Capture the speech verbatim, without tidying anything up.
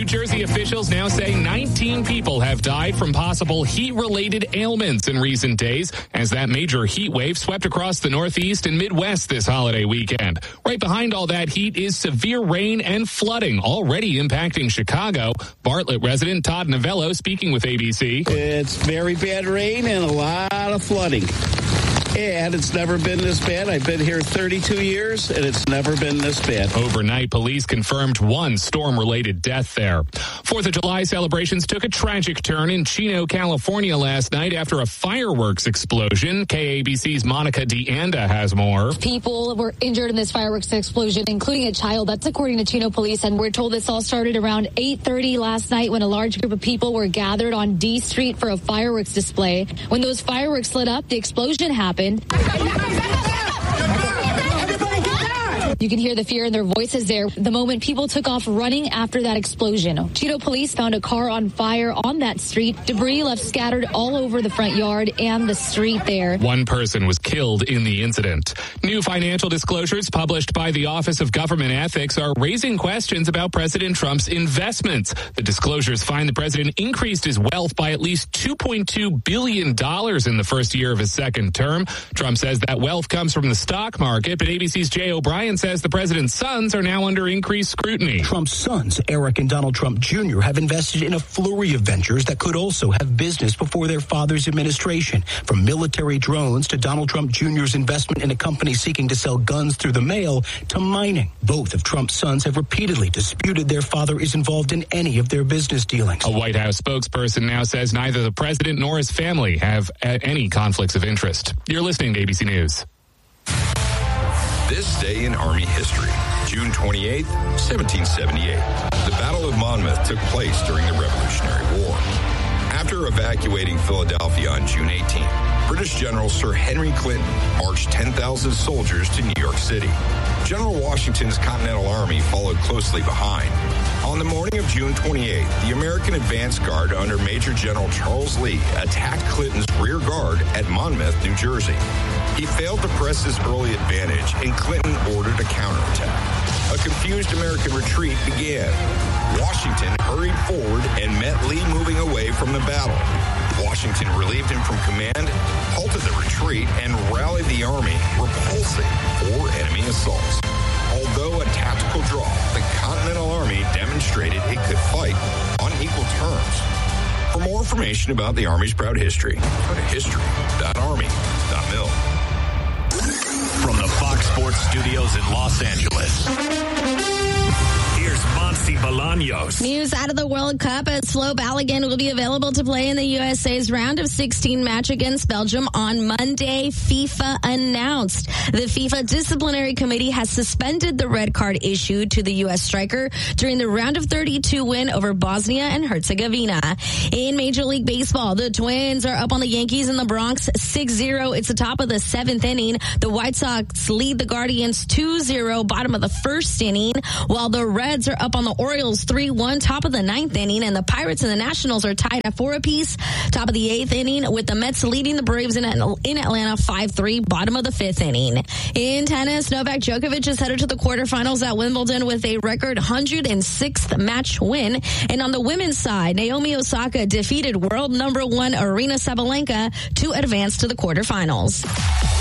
Jersey officials now say nineteen people have died from possible heat-related ailments in recent days as that major heat wave swept across the Northeast and Midwest this holiday weekend. Right behind all that heat is severe rain and flooding already impacting Chicago. Bartlett resident Todd Novello speaking with A B C. It's very bad rain and a lot of flooding. And it's never been this bad. I've been here thirty-two years, and it's never been this bad. Overnight, police confirmed one storm-related death there. Fourth of July celebrations took a tragic turn in Chino, California last night after a fireworks explosion. K A B C's Monica DeAnda has more. People were injured in this fireworks explosion, including a child. That's according to Chino police, and we're told this all started around eight thirty last night when a large group of people were gathered on D Street for a fireworks display. When those fireworks lit up, the explosion happened. You can hear the fear in their voices there the moment people took off running after that explosion. Chino police found a car on fire on that street. Debris left scattered all over the front yard and the street there. One person was killed in the incident. New financial disclosures published by the Office of Government Ethics are raising questions about President Trump's investments. The disclosures find the president increased his wealth by at least two point two billion dollars in the first year of his second term. Trump says that wealth comes from the stock market, but A B C's Jay O'Brien says the president's sons are now under increased scrutiny. Trump's sons, Eric and Donald Trump Junior, have invested in a flurry of ventures that could also have business before their father's administration. From military drones to Donald Trump Junior's investment in a company seeking to sell guns through the mail to mining. Both of Trump's sons have repeatedly disputed their father is involved in any of their business dealings. A White House spokesperson now says neither the president nor his family have any conflicts of interest. You're listening to A B C News. This day in Army history, June twenty-eighth, seventeen seventy-eight. The Battle of Monmouth took place during the Revolutionary War. After evacuating Philadelphia on June eighteenth, British General Sir Henry Clinton marched ten thousand soldiers to New York City. General Washington's Continental Army followed closely behind. On the morning of June twenty-eighth, the American advance guard under Major General Charles Lee attacked Clinton's rear guard at Monmouth, New Jersey. He failed to press his early advantage, and Clinton ordered a counterattack. A confused American retreat began. Washington hurried forward and met Lee moving away from the battle. Washington relieved him from command, halted the retreat, and rallied the army, repulsing four enemy assaults. Although a tactical draw, the Continental Army demonstrated it could fight on equal terms. For more information about the Army's proud history, go to history dot army dot mil. From the Fox Sports Studios in Los Angeles, here's Monty Bolaños. News out of the World Cup as Flo Balogun will be available to play in the U S A's round of sixteen match against Belgium on Monday, FIFA announced. The FIFA Disciplinary Committee has suspended the red card issued to the U S striker during the round of thirty-two win over Bosnia and Herzegovina. In Major League Baseball, the Twins are up on the Yankees in the Bronx six zero. It's the top of the seventh inning. The White Sox lead the Guardians two zero, bottom of the first inning, while the Reds are up on the Orioles three one, top of the ninth inning, and the Pirates and the Nationals are tied at four apiece, top of the eighth inning, with the Mets leading the Braves in, in Atlanta five three, bottom of the fifth inning. In tennis, Novak Djokovic is headed to the quarterfinals at Wimbledon with a record one hundred sixth match win. And on the women's side, Naomi Osaka defeated world number one Aryna Sabalenka to advance to the quarterfinals.